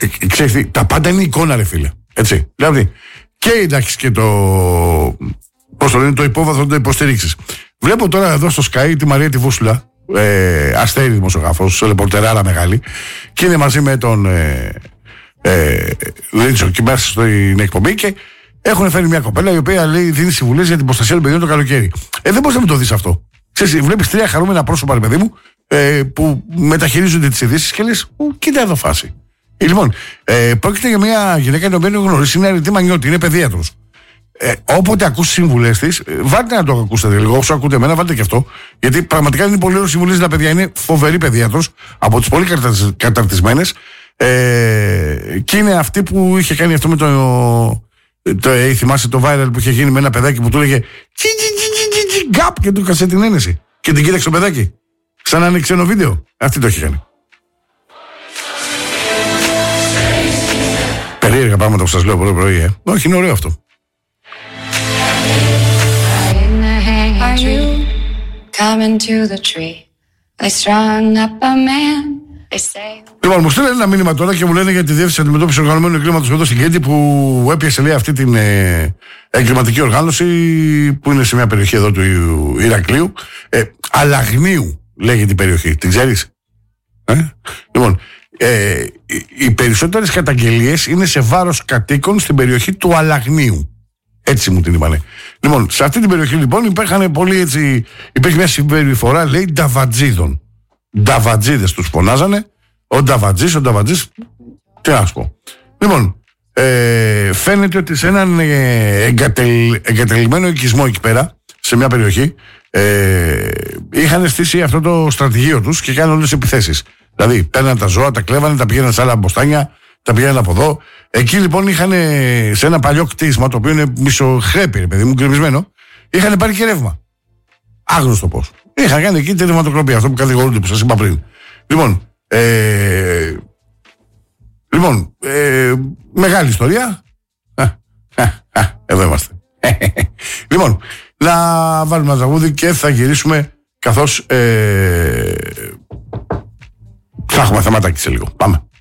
Ξέρεις τι, τα πάντα είναι εικόνα, ρε φίλε. Έτσι. Δηλαδή, και εντάξει και πώς το λένε, το υπόβαθρο να το υποστηρίξεις. Βλέπω τώρα εδώ στο Sky τη Μαρία τη Βούσουλα, αστέρι δημοσιογράφος, ρεπορτεράρα μεγάλη, και είναι μαζί με τον Ρίτσο και μέσα στην εκπομπή και έχουν φέρει μια κοπέλα η οποία λέει δίνει συμβουλές για την προστασία των παιδιών το καλοκαίρι. Δεν μπορείς να μην το δεις αυτό. Ξέρεις, βλέπεις 3 χαρούμενα πρόσωπα, ρε παιδί μου, που μεταχειρίζονται τις ειδήσεις και λες, κοίτα εδώ φάση. Λοιπόν, πρόκειται για μια γυναίκα την οποία γνωρίζει, είναι αρνητή μανιώτη, είναι παιδίατρος. Όποτε ακούς τις συμβουλές της, βάλτε να το ακούσετε λίγο. Όσο ακούτε εμένα, βάλτε και αυτό. Γιατί πραγματικά είναι πολύ ωραίο συμβουλές τα παιδιά. Είναι φοβερή παιδίατρος, από τις πολύ καταρτισμένες. Και είναι αυτή που είχε κάνει αυτό με θυμάσαι το viral που είχε γίνει με ένα παιδάκι που του έλεγε γκάπ και του έκασε την ένεση. Και την κοίταξε το παιδάκι. Σαν να είναι ξένο βίντεο. Αυτή το είχε κάνει. Περίεργα πράγματα που σας λέω πρωί. Όχι, είναι ωραίο αυτό. Λοιπόν, μου στείλανε ένα μήνυμα τώρα και μου λένε για τη διεύθυνση αντιμετώπισης οργανωμένου εγκλήματος εδώ στην Κρήτη που έπιασε, λέει, αυτή την εγκληματική οργάνωση που είναι σε μια περιοχή εδώ του Ηρακλείου. Αλαγνίου λέγεται η περιοχή. Την ξέρεις? Λοιπόν, οι περισσότερες καταγγελίες είναι σε βάρος κατοίκων στην περιοχή του Αλαγνίου. Έτσι μου την είπανε. Λοιπόν, σε αυτή την περιοχή λοιπόν υπήρχε μια συμπεριφορά, λέει, νταβατζίδων. Νταβατζίδες τους φωνάζανε. Ο νταβατζής, τι να σου πω. Λοιπόν, φαίνεται ότι σε έναν εγκατελειμμένο οικισμό εκεί πέρα, σε μια περιοχή, είχαν στήσει αυτό το στρατηγείο τους και κάνουν όλες τις επιθέσεις. Δηλαδή, παίρναν τα ζώα, τα κλέβανε, τα πήγαιναν σε άλλα μποστάνια, τα πήγαιναν από εδώ. Εκεί λοιπόν είχαν σε ένα παλιό κτίσμα, το οποίο είναι μισοχρέπη, παιδί μου, γκρεμισμένο, είχαν πάρει και ρεύμα. Άγνωστο πώς. Είχαν κάνει εκεί τη ρευματοκλοπή, αυτό που κατηγορούνται, που σας είπα πριν. Λοιπόν, μεγάλη ιστορία. Εδώ είμαστε. Λοιπόν, να βάλουμε ένα τραγούδι και θα γυρίσουμε καθώς θα έχουμε θεματάκι σε λίγο. Πάμε.